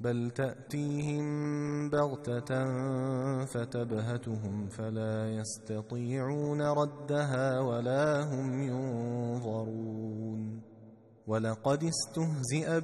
بل تأتيهم بغتة فتبهتهم فلا يستطيعون ردها ولا هم ينظرون ولقد استهزئ